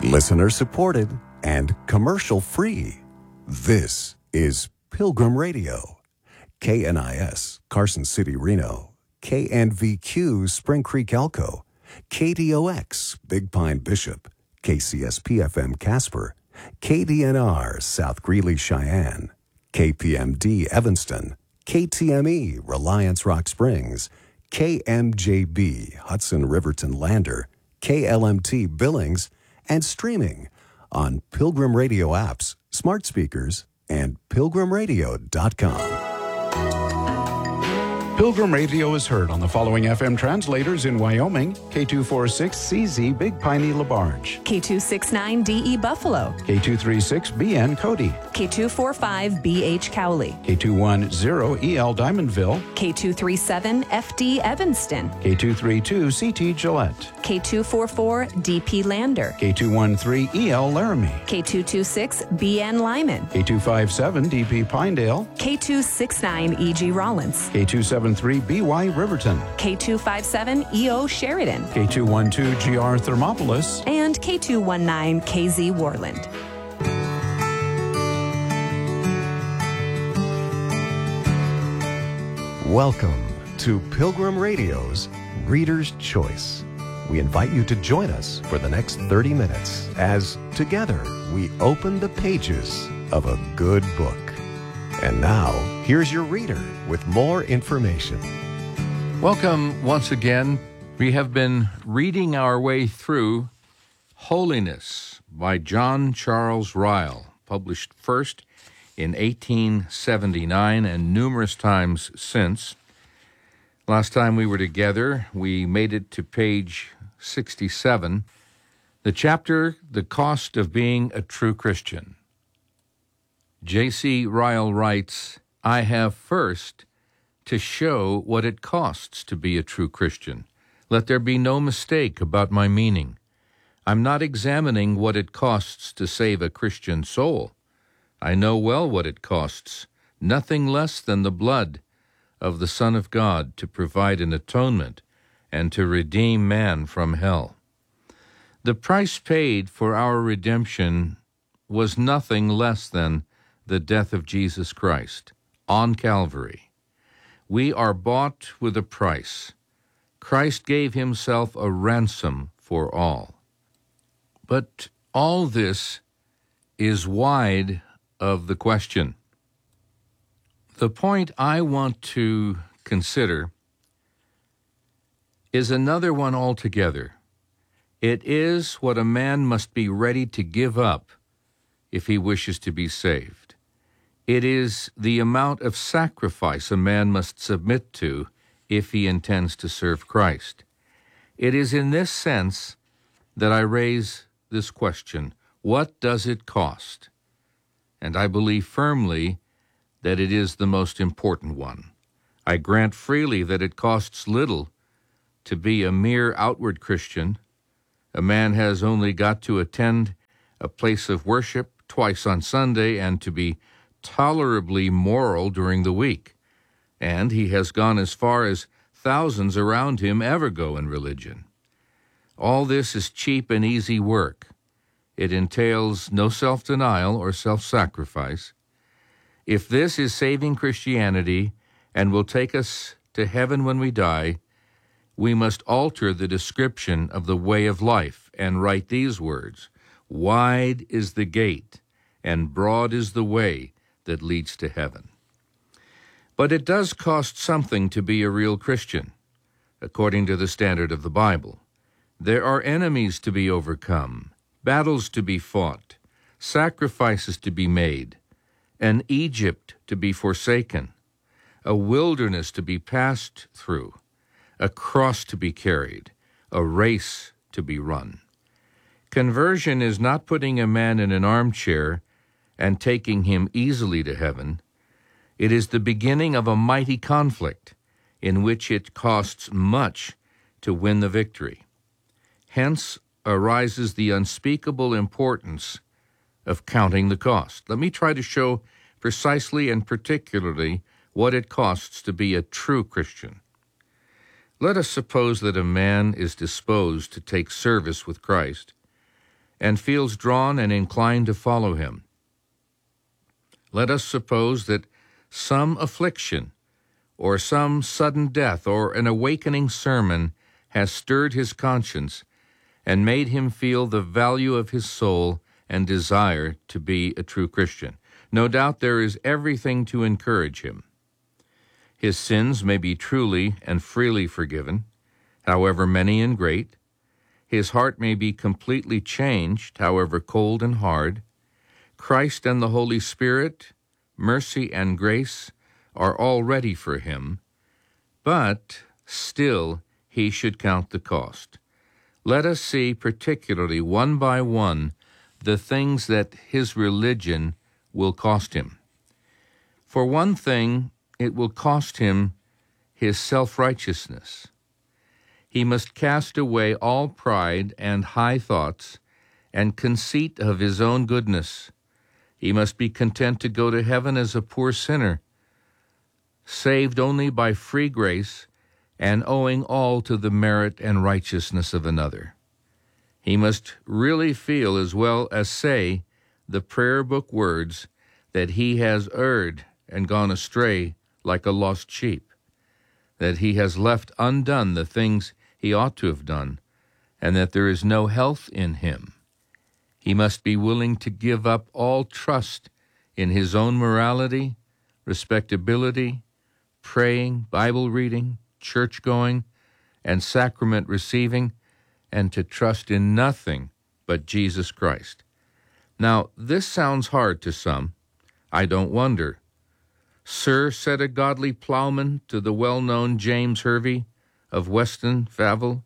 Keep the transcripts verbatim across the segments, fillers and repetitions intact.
Listener supported and commercial free. This is Pilgrim Radio. K N I S, Carson City, Reno. K N V Q, Spring Creek, Elko. K D O X, Big Pine, Bishop. K C S P F M, Casper. K D N R, South Greeley, Cheyenne. K P M D, Evanston. K T M E, Reliance, Rock Springs. K M J B, Hudson, Riverton, Lander. K L M T, Billings. And streaming on Pilgrim Radio apps, smart speakers, and pilgrim radio dot com. Pilgrim Radio is heard on the following F M translators in Wyoming: K two forty-six C Z Big Piney LaBarge, K two sixty-nine D E Buffalo, K two thirty-six B N Cody, K two forty-five B H Cowley, K two ten E L Diamondville, K two thirty-seven F D Evanston, K two thirty-two C T Gillette, K two forty-four D P Lander, K two thirteen E L Laramie, K two twenty-six B N Lyman, K two fifty-seven D P Pinedale, K two sixty-nine E G Rollins, K two seventy-three B Y Riverton, K two fifty-seven E O Sheridan, K two twelve G R Thermopolis, and K two nineteen K Z Worland. Welcome to Pilgrim Radio's Reader's Choice. We invite you to join us for the next thirty minutes as together we open the pages of a good book. And now, here's your reader with more information. Welcome once again. We have been reading our way through Holiness by John Charles Ryle, published first in eighteen seventy-nine and numerous times since. Last time we were together, we made it to page sixty-seven, the chapter, The Cost of Being a True Christian. J C Ryle writes, I have first to show what it costs to be a true Christian. Let there be no mistake about my meaning. I'm not examining what it costs to save a Christian soul. I know well what it costs, nothing less than the blood of the Son of God to provide an atonement and to redeem man from hell. The price paid for our redemption was nothing less than the death of Jesus Christ on Calvary. We are bought with a price. Christ gave himself a ransom for all. But all this is wide of the question. The point I want to consider is another one altogether. It is what a man must be ready to give up if he wishes to be saved. It is the amount of sacrifice a man must submit to if he intends to serve Christ. It is in this sense that I raise this question: what does it cost? And I believe firmly that it is the most important one. I grant freely that it costs little to be a mere outward Christian. A man has only got to attend a place of worship twice on Sunday and to be tolerably moral during the week, and he has gone as far as thousands around him ever go in religion. All this is cheap and easy work. It entails no self-denial or self-sacrifice. If this is saving Christianity and will take us to heaven when we die, we must alter the description of the way of life and write these words: wide is the gate and broad is the way that leads to heaven. But it does cost something to be a real Christian, according to the standard of the Bible. There are enemies to be overcome, battles to be fought, sacrifices to be made, an Egypt to be forsaken, a wilderness to be passed through, a cross to be carried, a race to be run. Conversion is not putting a man in an armchair and taking him easily to heaven. It is the beginning of a mighty conflict in which it costs much to win the victory. Hence arises the unspeakable importance of counting the cost. Let me try to show precisely and particularly what it costs to be a true Christian. Let us suppose that a man is disposed to take service with Christ, and feels drawn and inclined to follow him. Let us suppose that some affliction or some sudden death or an awakening sermon has stirred his conscience and made him feel the value of his soul and desire to be a true Christian. No doubt there is everything to encourage him. His sins may be truly and freely forgiven, however many and great. His heart may be completely changed, however cold and hard. Christ and the Holy Spirit, mercy and grace are all ready for him, but still he should count the cost. Let us see particularly one by one the things that his religion will cost him. For one thing, it will cost him his self-righteousness. He must cast away all pride and high thoughts and conceit of his own goodness. He must be content to go to heaven as a poor sinner, saved only by free grace and owing all to the merit and righteousness of another. He must really feel as well as say the prayer book words that he has erred and gone astray like a lost sheep, that he has left undone the things he ought to have done, and that there is no health in him. He must be willing to give up all trust in his own morality, respectability, praying, Bible reading, church-going, and sacrament receiving, and to trust in nothing but Jesus Christ. Now, this sounds hard to some. I don't wonder. Sir, said a godly plowman to the well-known James Hervey of Weston Favell,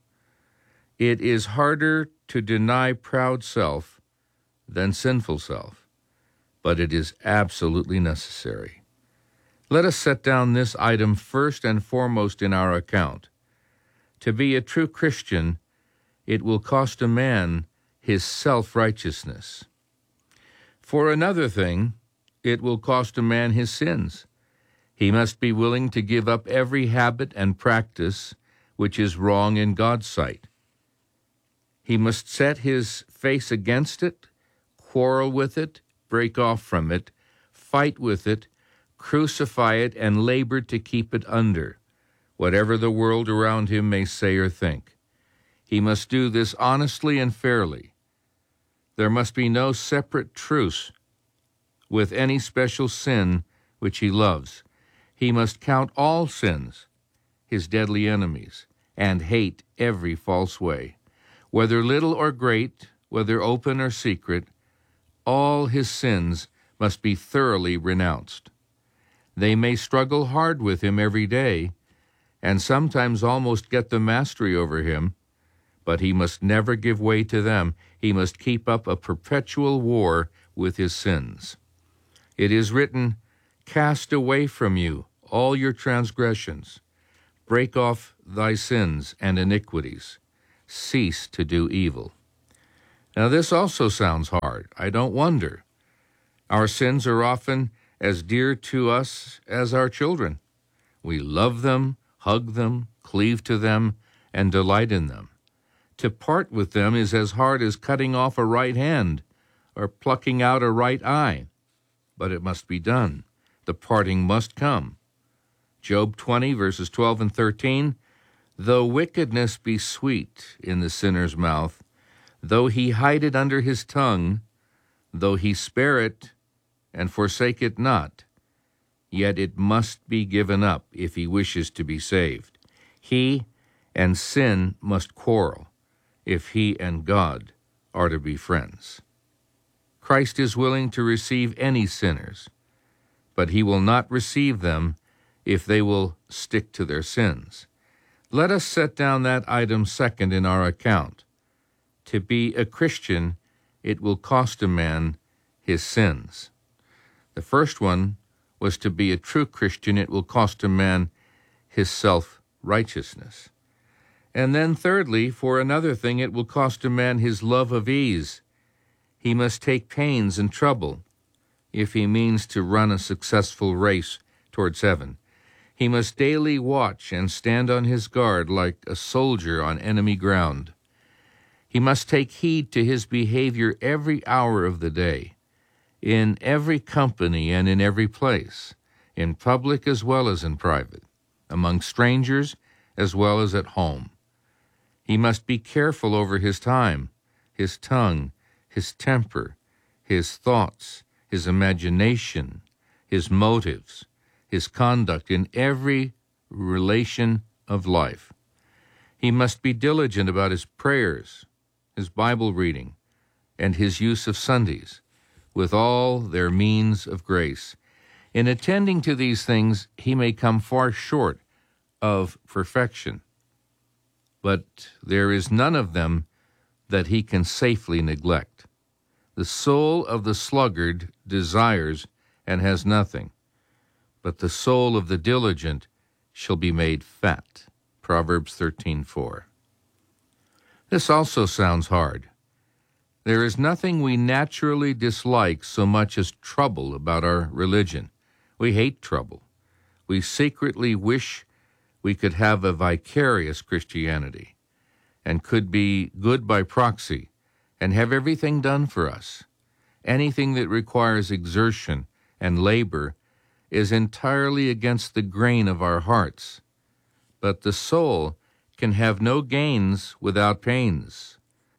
it is harder to deny proud self than sinful self, but it is absolutely necessary. Let us set down this item first and foremost in our account. To be a true Christian, it will cost a man his self-righteousness. For another thing, it will cost a man his sins. He must be willing to give up every habit and practice which is wrong in God's sight. He must set his face against it, quarrel with it, break off from it, fight with it, crucify it, and labor to keep it under, whatever the world around him may say or think. He must do this honestly and fairly. There must be no separate truce with any special sin which he loves. He must count all sins his deadly enemies, and hate every false way. Whether little or great, whether open or secret, all his sins must be thoroughly renounced. They may struggle hard with him every day, and sometimes almost get the mastery over him, but he must never give way to them. He must keep up a perpetual war with his sins. It is written, "Cast away from you all your transgressions. Break off thy sins and iniquities. Cease to do evil." Now this also sounds hard. I don't wonder. Our sins are often as dear to us as our children. We love them, hug them, cleave to them, and delight in them. To part with them is as hard as cutting off a right hand or plucking out a right eye. But it must be done. The parting must come. Job twenty, verses twelve and thirteen, though wickedness be sweet in the sinner's mouth, though he hide it under his tongue, though he spare it and forsake it not, yet it must be given up if he wishes to be saved. He and sin must quarrel if he and God are to be friends. Christ is willing to receive any sinners, but he will not receive them if they will stick to their sins. Let us set down that item second in our account. To be a Christian, it will cost a man his sins. The first one was to be a true Christian, it will cost a man his self-righteousness. And then thirdly, for another thing, it will cost a man his love of ease. He must take pains and trouble if he means to run a successful race towards heaven. He must daily watch and stand on his guard like a soldier on enemy ground. He must take heed to his behavior every hour of the day, in every company and in every place, in public as well as in private, among strangers as well as at home. He must be careful over his time, his tongue, his temper, his thoughts, his imagination, his motives, his conduct in every relation of life. He must be diligent about his prayers, his Bible reading, and his use of Sundays, with all their means of grace. In attending to these things, he may come far short of perfection, but there is none of them that he can safely neglect. The soul of the sluggard desires and has nothing, but the soul of the diligent shall be made fat. Proverbs thirteen four. This also sounds hard. There is nothing we naturally dislike so much as trouble about our religion. We hate trouble. We secretly wish we could have a vicarious Christianity and could be good by proxy and have everything done for us. Anything that requires exertion and labor is entirely against the grain of our hearts. But the soul can have no gains without pains.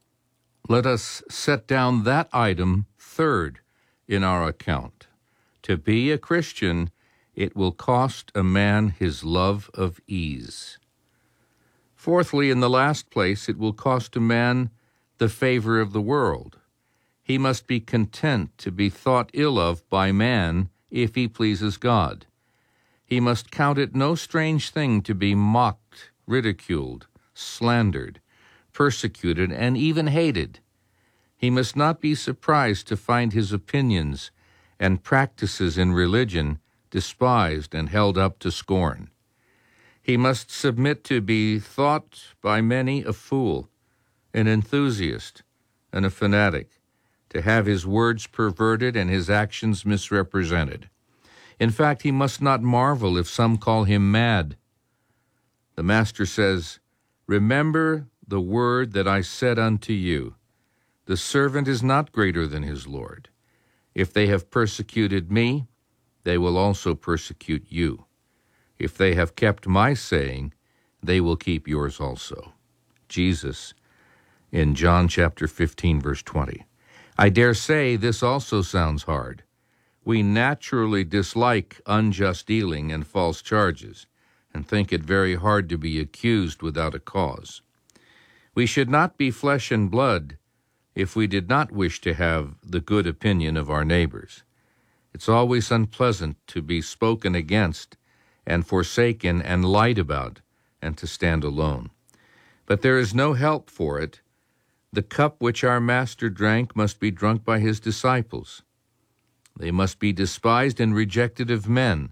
Let us set down that item third in our account. To be a Christian, it will cost a man his love of ease. Fourthly, in the last place, it will cost a man the favor of the world. He must be content to be thought ill of by man if he pleases God. He must count it no strange thing to be mocked, ridiculed, slandered, persecuted, and even hated. He must not be surprised to find his opinions and practices in religion despised and held up to scorn. He must submit to be thought by many a fool, an enthusiast, and a fanatic, to have his words perverted and his actions misrepresented. In fact, he must not marvel if some call him mad. The Master says, "Remember the word that I said unto you, the servant is not greater than his Lord. If they have persecuted me, they will also persecute you. If they have kept my saying, they will keep yours also." Jesus in John chapter fifteen, verse twenty. I dare say this also sounds hard. We naturally dislike unjust dealing and false charges, and think it very hard to be accused without a cause. We should not be flesh and blood if we did not wish to have the good opinion of our neighbors. It's always unpleasant to be spoken against and forsaken and lied about, and to stand alone. But there is no help for it. The cup which our Master drank must be drunk by his disciples. They must be despised and rejected of men.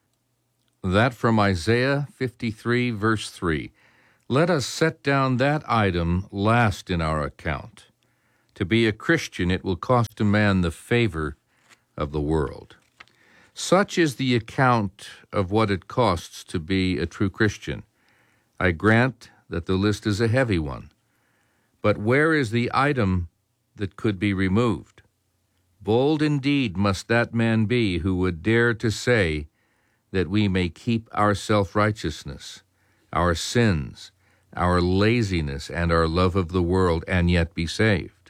That from Isaiah fifty-three, verse three. Let us set down that item last in our account. To be a Christian, it will cost a man the favor of the world. Such is the account of what it costs to be a true Christian. I grant that the list is a heavy one. But where is the item that could be removed? Bold indeed must that man be who would dare to say that we may keep our self-righteousness, our sins, our laziness, and our love of the world, and yet be saved.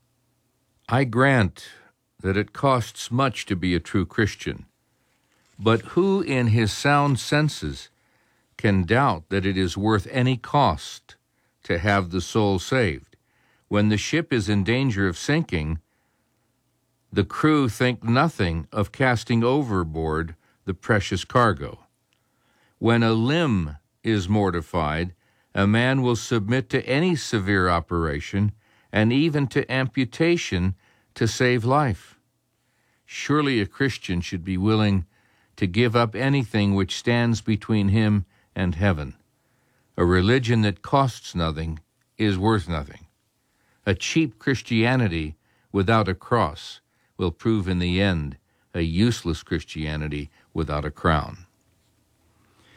I grant that it costs much to be a true Christian, but who in his sound senses can doubt that it is worth any cost to have the soul saved? When the ship is in danger of sinking, the crew think nothing of casting overboard the precious cargo. When a limb is mortified, a man will submit to any severe operation and even to amputation to save life. Surely a Christian should be willing to give up anything which stands between him and heaven. A religion that costs nothing is worth nothing. A cheap Christianity without a cross will prove in the end a useless Christianity without a crown.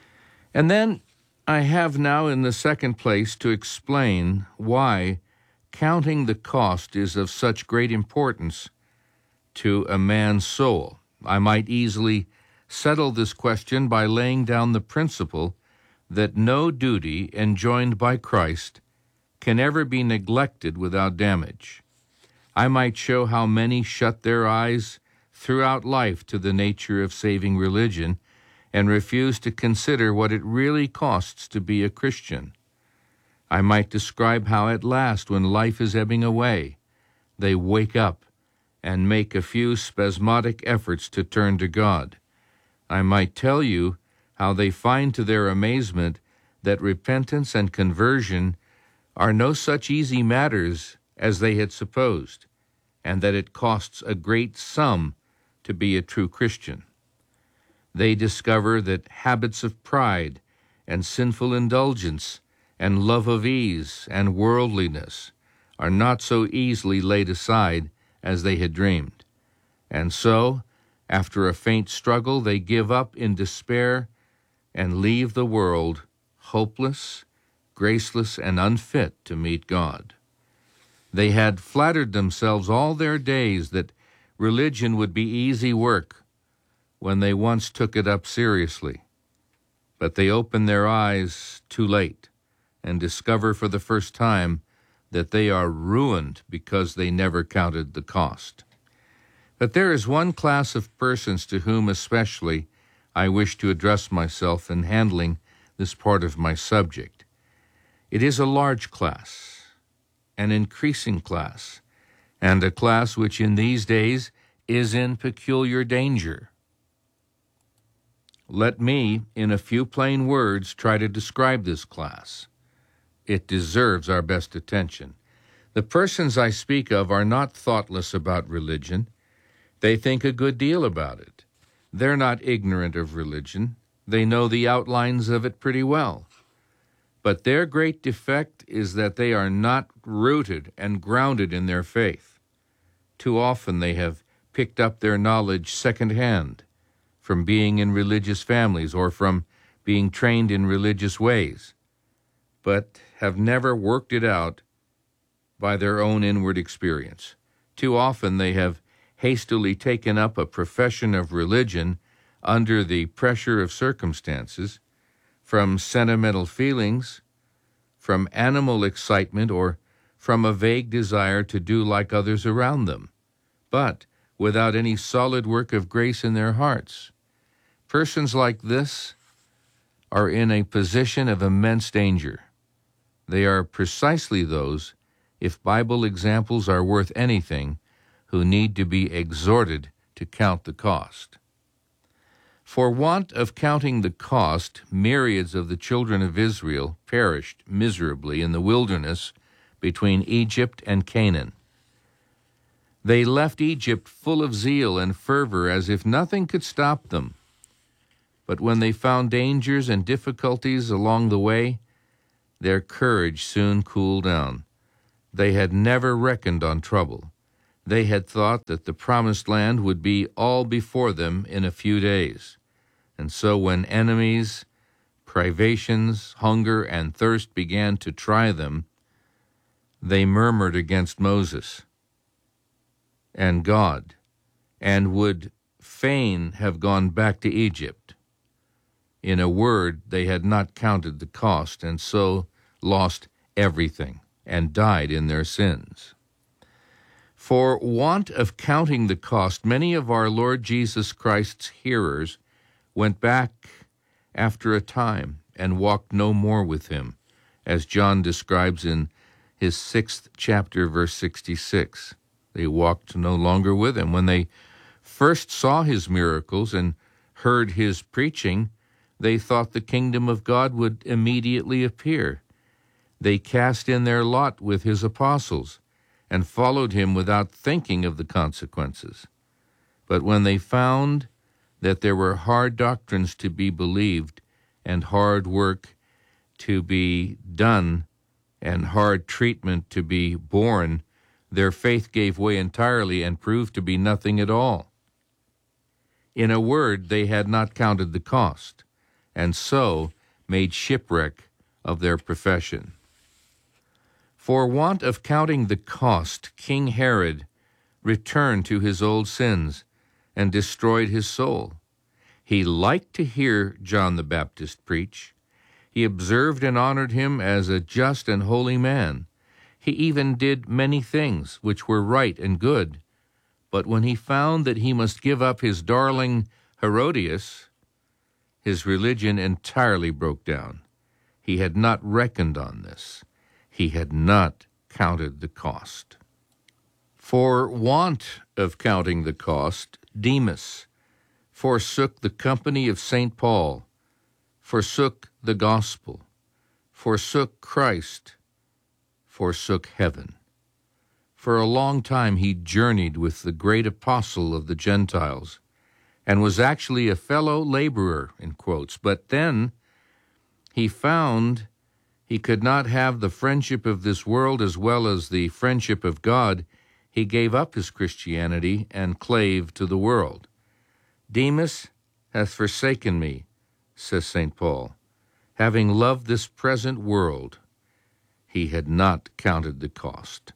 And then I have now in the second place to explain why counting the cost is of such great importance to a man's soul. I might easily settle this question by laying down the principle that no duty enjoined by Christ can ever be neglected without damage. I might show how many shut their eyes throughout life to the nature of saving religion and refuse to consider what it really costs to be a Christian. I might describe how at last, when life is ebbing away, they wake up and make a few spasmodic efforts to turn to God. I might tell you how they find to their amazement that repentance and conversion are no such easy matters as they had supposed, and that it costs a great sum to be a true Christian. They discover that habits of pride and sinful indulgence and love of ease and worldliness are not so easily laid aside as they had dreamed. And so, after a faint struggle, they give up in despair and leave the world hopeless, graceless, and unfit to meet God. They had flattered themselves all their days that religion would be easy work when they once took it up seriously. But they open their eyes too late and discover for the first time that they are ruined because they never counted the cost. But there is one class of persons to whom especially I wish to address myself in handling this part of my subject. It is a large class, an increasing class, and a class which in these days is in peculiar danger. Let me, in a few plain words, try to describe this class. It deserves our best attention. The persons I speak of are not thoughtless about religion. They think a good deal about it. They're not ignorant of religion. They know the outlines of it pretty well. But their great defect is that they are not rooted and grounded in their faith. Too often they have picked up their knowledge secondhand, from being in religious families or from being trained in religious ways, but have never worked it out by their own inward experience. Too often they have hastily taken up a profession of religion under the pressure of circumstances, from sentimental feelings, from animal excitement, or from a vague desire to do like others around them, but without any solid work of grace in their hearts. Persons like this are in a position of immense danger. They are precisely those, if Bible examples are worth anything, who need to be exhorted to count the cost. For want of counting the cost, myriads of the children of Israel perished miserably in the wilderness between Egypt and Canaan. They left Egypt full of zeal and fervor as if nothing could stop them. But when they found dangers and difficulties along the way, their courage soon cooled down. They had never reckoned on trouble. They had thought that the promised land would be all before them in a few days. And so when enemies, privations, hunger, and thirst began to try them, they murmured against Moses and God, and would fain have gone back to Egypt. In a word, they had not counted the cost, and so lost everything, and died in their sins. For want of counting the cost, many of our Lord Jesus Christ's hearers went back after a time and walked no more with him, as John describes in his sixth chapter, verse sixty-six. They walked no longer with him. When they first saw his miracles and heard his preaching, they thought the kingdom of God would immediately appear. They cast in their lot with his apostles and followed him without thinking of the consequences. But when they found that there were hard doctrines to be believed and hard work to be done and hard treatment to be borne, their faith gave way entirely and proved to be nothing at all. In a word, they had not counted the cost, and so made shipwreck of their profession. For want of counting the cost, King Herod returned to his old sins and destroyed his soul. He liked to hear John the Baptist preach. He observed and honored him as a just and holy man. He even did many things which were right and good. But when he found that he must give up his darling Herodias, his religion entirely broke down. He had not reckoned on this. He had not counted the cost. For want of counting the cost, Demas forsook the company of Saint Paul, forsook the gospel, forsook Christ, forsook heaven. For a long time he journeyed with the great apostle of the Gentiles and was actually a fellow laborer, in quotes. But then he found he could not have the friendship of this world as well as the friendship of God. He gave up his Christianity and clave to the world. Demas hath forsaken me, says Saint Paul, having loved this present world. He had not counted the cost.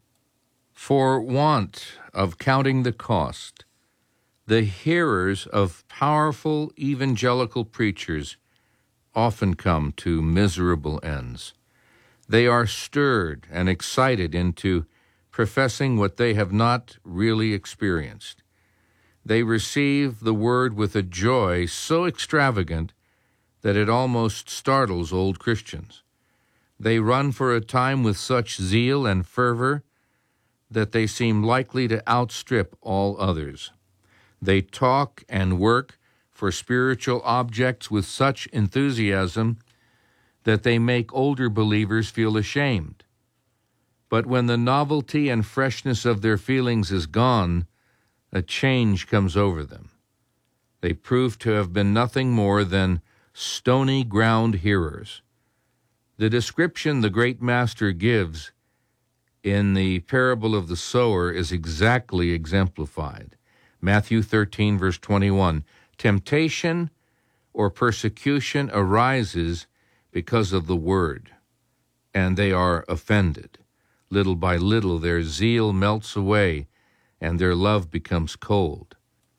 For want of counting the cost, the hearers of powerful evangelical preachers often come to miserable ends. They are stirred and excited into professing what they have not really experienced. They receive the word with a joy so extravagant that it almost startles old Christians. They run for a time with such zeal and fervor that they seem likely to outstrip all others. They talk and work for spiritual objects with such enthusiasm that they make older believers feel ashamed. But when the novelty and freshness of their feelings is gone, a change comes over them. They prove to have been nothing more than stony ground hearers. The description the great master gives in the parable of the sower is exactly exemplified. Matthew thirteen, verse twenty-one, temptation or persecution arises because of the word, and they are offended. Little by little their zeal melts away, and their love becomes cold.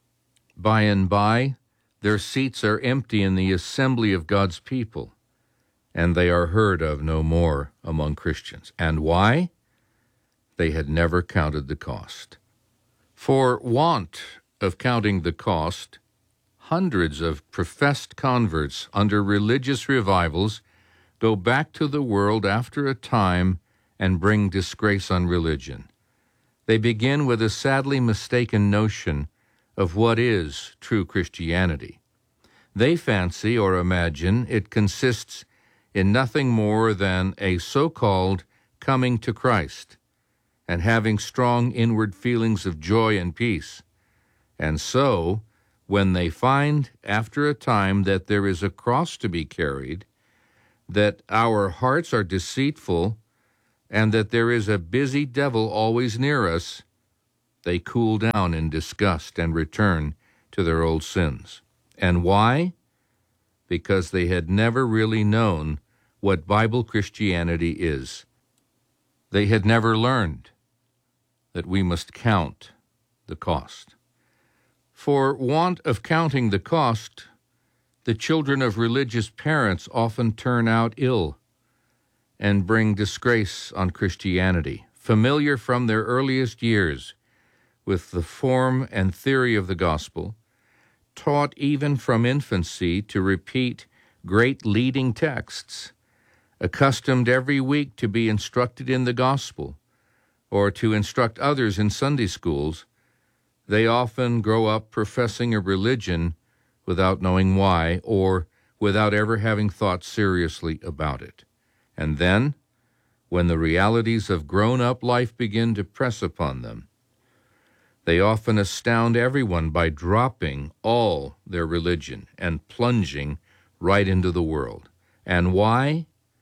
By and by, their seats are empty in the assembly of God's people, and they are heard of no more among Christians. And why? They had never counted the cost. For want of counting the cost, hundreds of professed converts under religious revivals go back to the world after a time and bring disgrace on religion. They begin with a sadly mistaken notion of what is true Christianity. They fancy or imagine it consists in nothing more than a so-called coming to Christ and having strong inward feelings of joy and peace. And so, when they find after a time that there is a cross to be carried, that our hearts are deceitful, and that there is a busy devil always near us, they cool down in disgust and return to their old sins. And why? Because they had never really known what Bible Christianity is. They had never learned that we must count the cost. For want of counting the cost, the children of religious parents often turn out ill and bring disgrace on Christianity, familiar from their earliest years with the form and theory of the gospel, taught even from infancy to repeat great leading texts, accustomed every week to be instructed in the gospel or to instruct others in Sunday schools, they often grow up professing a religion without knowing why or without ever having thought seriously about it. And then, when the realities of grown-up life begin to press upon them, they often astound everyone by dropping all their religion and plunging right into the world. And why?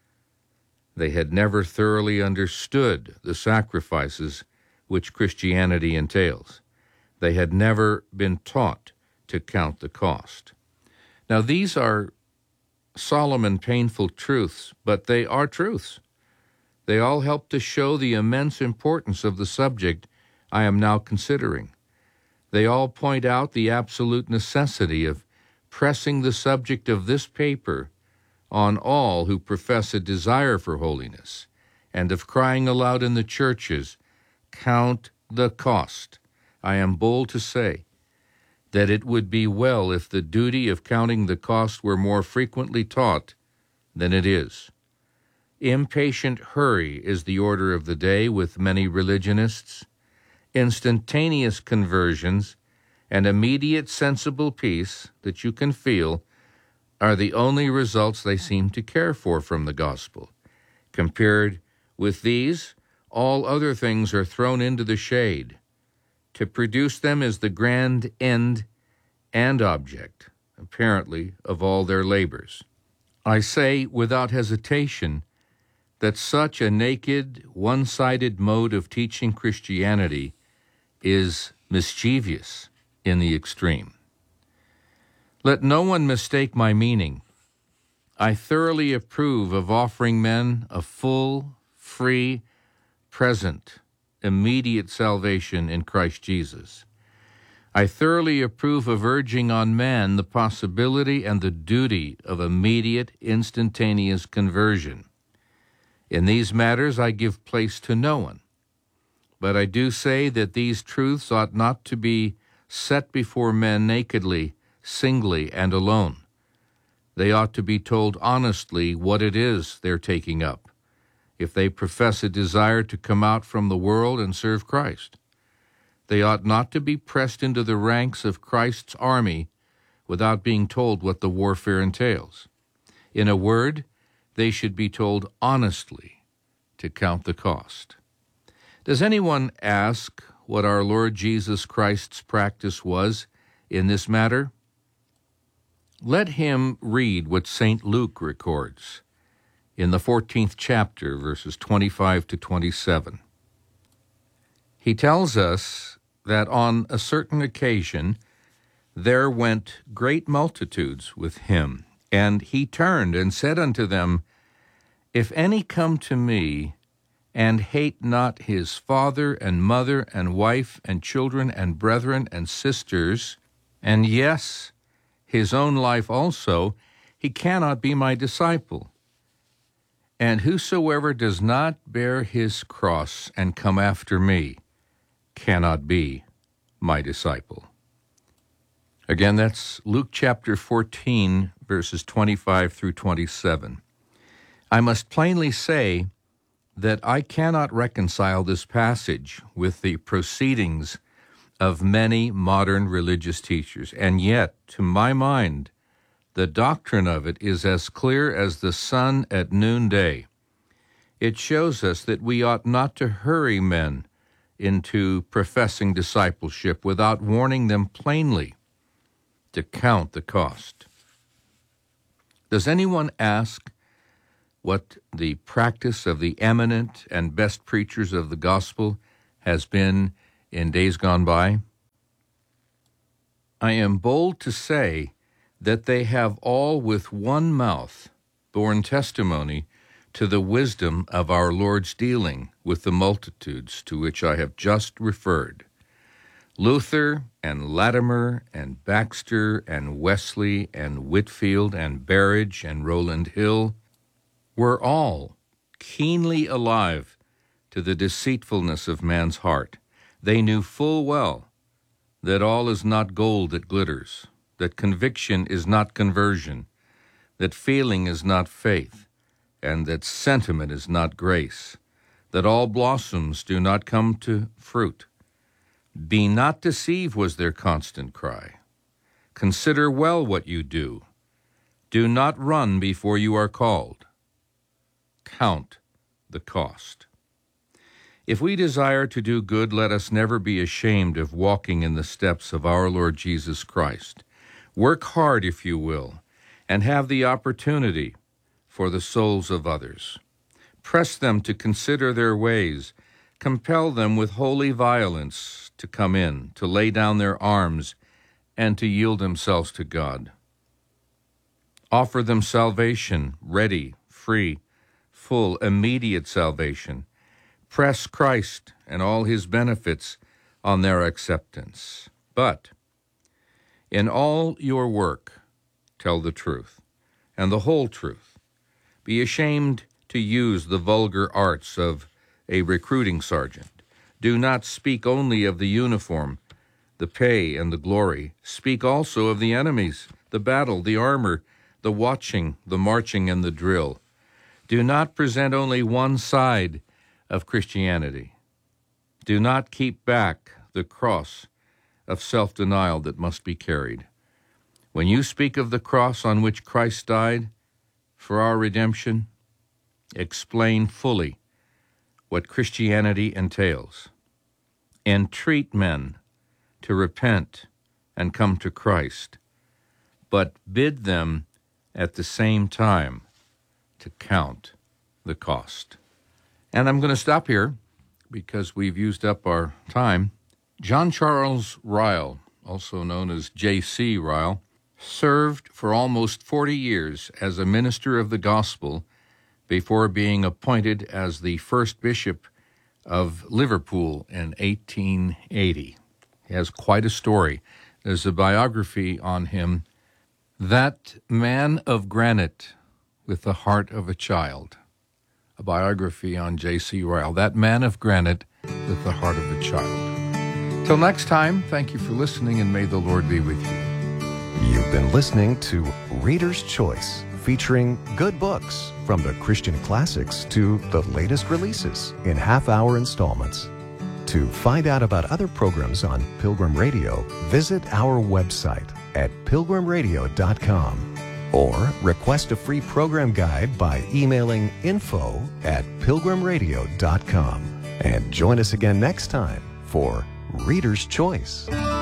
They had never thoroughly understood the sacrifices which Christianity entails. They had never been taught to count the cost. Now, these are solemn and painful truths, but they are truths. They all help to show the immense importance of the subject I am now considering. They all point out the absolute necessity of pressing the subject of this paper on all who profess a desire for holiness, and of crying aloud in the churches, "Count the cost." I am bold to say that it would be well if the duty of counting the cost were more frequently taught than it is. Impatient hurry is the order of the day with many religionists. Instantaneous conversions and immediate sensible peace that you can feel are the only results they seem to care for from the gospel. Compared with these, all other things are thrown into the shade. To produce them is the grand end and object, apparently, of all their labors. I say without hesitation that such a naked, one-sided mode of teaching Christianity is mischievous in the extreme. Let no one mistake my meaning. I thoroughly approve of offering men a full, free, present, immediate salvation in Christ Jesus. I thoroughly approve of urging on man the possibility and the duty of immediate, instantaneous conversion. In these matters I give place to no one, but I do say that these truths ought not to be set before men nakedly, singly, and alone. They ought to be told honestly what it is they're taking up, if they profess a desire to come out from the world and serve Christ. They ought not to be pressed into the ranks of Christ's army without being told what the warfare entails. In a word, they should be told honestly to count the cost. Does anyone ask what our Lord Jesus Christ's practice was in this matter? Let him read what Saint Luke records in the fourteenth chapter, verses twenty-five to twenty-seven. He tells us that on a certain occasion there went great multitudes with him, and he turned and said unto them, If any come to me, and hate not his father and mother and wife and children and brethren and sisters, and yes, his own life also, he cannot be my disciple. And whosoever does not bear his cross and come after me cannot be my disciple. Again, that's Luke chapter fourteen, verses twenty-five through twenty-seven. I must plainly say that I cannot reconcile this passage with the proceedings of many modern religious teachers, and yet, to my mind, the doctrine of it is as clear as the sun at noonday. It shows us that we ought not to hurry men into professing discipleship without warning them plainly to count the cost. Does anyone ask what the practice of the eminent and best preachers of the gospel has been in days gone by? I am bold to say that they have all with one mouth borne testimony to the wisdom of our Lord's dealing with the multitudes to which I have just referred. Luther and Latimer and Baxter and Wesley and Whitfield and Berridge and Rowland Hill were all keenly alive to the deceitfulness of man's heart. They knew full well that all is not gold that glitters, that conviction is not conversion, that feeling is not faith, and that sentiment is not grace, that all blossoms do not come to fruit. Be not deceived was their constant cry. Consider well what you do. Do not run before you are called. Count the cost. If we desire to do good, let us never be ashamed of walking in the steps of our Lord Jesus Christ. Work hard, if you will, and have the opportunity for the souls of others. Press them to consider their ways. Compel them with holy violence to come in, to lay down their arms, and to yield themselves to God. Offer them salvation, ready, free, full, immediate salvation. Press Christ and all his benefits on their acceptance. But in all your work, tell the truth, and the whole truth. Be ashamed to use the vulgar arts of a recruiting sergeant. Do not speak only of the uniform, the pay, and the glory. Speak also of the enemies, the battle, the armor, the watching, the marching, and the drill. Do not present only one side of Christianity. Do not keep back the cross of self-denial that must be carried. When you speak of the cross on which Christ died for our redemption, explain fully what Christianity entails. Entreat men to repent and come to Christ, but bid them at the same time to count the cost. And I'm going to stop here because we've used up our time. John Charles Ryle, also known as J C Ryle, served for almost forty years as a minister of the gospel before being appointed as the first bishop of Liverpool in eighteen eighty. He has quite a story. There's a biography on him, That Man of Granite with the Heart of a Child. A biography on J C Ryle, That Man of Granite with the Heart of a Child. Till next time, thank you for listening, and may the Lord be with you. You've been listening to Reader's Choice, featuring good books from the Christian classics to the latest releases in half-hour installments. To find out about other programs on Pilgrim Radio, visit our website at pilgrim radio dot com or request a free program guide by emailing info at pilgrim radio dot com. And join us again next time for Reader's Choice.